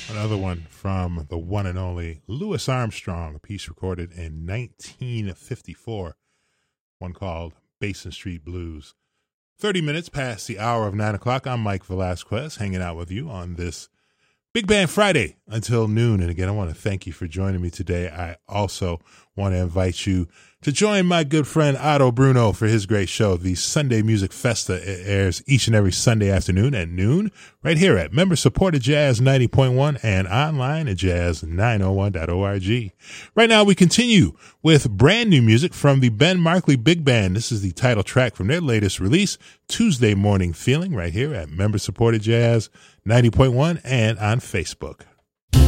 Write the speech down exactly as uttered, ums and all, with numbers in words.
Another one from the one and only Louis Armstrong, a piece recorded in nineteen fifty-four, one called Basin Street Blues. thirty minutes past the hour of nine o'clock, I'm Mike Velasquez, hanging out with you on this Big Band Friday until noon. And again, I want to thank you for joining me today. I also want to invite you to join my good friend Otto Bruno for his great show, the Sunday Music Festa. It airs each and every Sunday afternoon at noon right here at member-supported Jazz ninety point one and online at jazz nine oh one dot org. Right now, we continue with brand new music from the Ben Markley Big Band. This is the title track from their latest release, Tuesday Morning Feeling, right here at member-supported Jazz ninety point one and on Facebook.